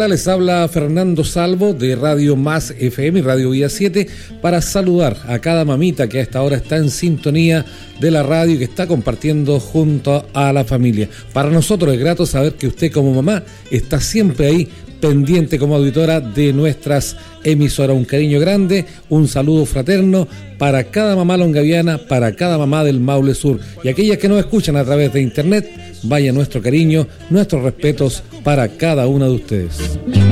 Hola, les habla Fernando Salvo de Radio Más FM y Radio Vía 7 para saludar a cada mamita que a esta hora está en sintonía de la radio y que está compartiendo junto a la familia. Para nosotros es grato saber que usted como mamá está siempre ahí pendiente como auditora de nuestras emisoras. Un cariño grande, un saludo fraterno para cada mamá longaviana, para cada mamá del Maule Sur. Y aquellas que nos escuchan a través de internet, vaya nuestro cariño, nuestros respetos para cada una de ustedes.